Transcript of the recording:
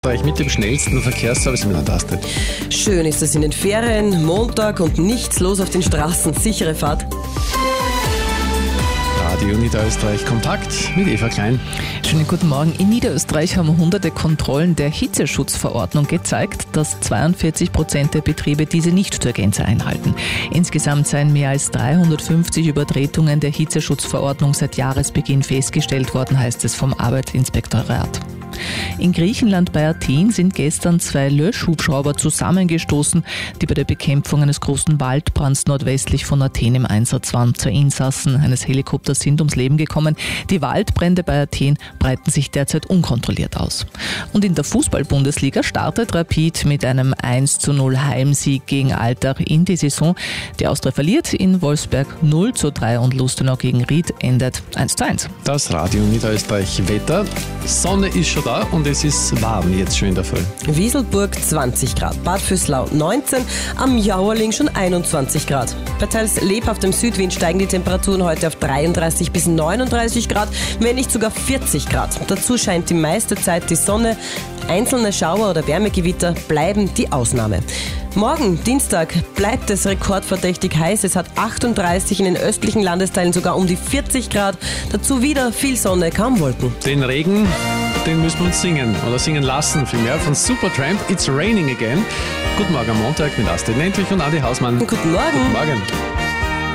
Mit dem schnellsten Verkehrsservice mit einer Taste. Schön ist es in den Ferien, Montag und nichts los auf den Straßen. Sichere Fahrt. Radio Niederösterreich Kontakt mit Eva Klein. Schönen guten Morgen. In Niederösterreich haben hunderte Kontrollen der Hitzeschutzverordnung gezeigt, dass 42% der Betriebe diese nicht zur Gänze einhalten. Insgesamt seien mehr als 350 Übertretungen der Hitzeschutzverordnung seit Jahresbeginn festgestellt worden, heißt es vom Arbeitsinspektorat. In Griechenland bei Athen sind gestern 2 Löschhubschrauber zusammengestoßen, die bei der Bekämpfung eines großen Waldbrands nordwestlich von Athen im Einsatz waren. 2 Insassen eines Helikopters sind ums Leben gekommen. Die Waldbrände bei Athen breiten sich derzeit unkontrolliert aus. Und in der Fußball-Bundesliga startet Rapid mit einem 1:0 Heimsieg gegen Altach in die Saison. Die Austria verliert in Wolfsberg 0:3 und Lustenau gegen Ried endet 1:1. Das Radio Niederösterreich Wetter. Sonne ist schon da und es ist warm jetzt schon in der Früh. Wieselburg 20 Grad, Bad Füßlau 19, am Jauerling schon 21 Grad. Bei teils lebhaftem Südwind steigen die Temperaturen heute auf 33 bis 39 Grad, wenn nicht sogar 40 Grad. Dazu scheint die meiste Zeit die Sonne. Einzelne Schauer oder Wärmegewitter bleiben die Ausnahme. Morgen, Dienstag, bleibt es rekordverdächtig heiß. Es hat 38 in den östlichen Landesteilen, sogar um die 40 Grad. Dazu wieder viel Sonne, kaum Wolken. Den Regen, den müssen wir uns singen oder singen lassen vielmehr von Supertramp, It's Raining Again. Guten Morgen am Montag mit Astrid Nentwich und Adi Hausmann. Guten Morgen. Guten Morgen.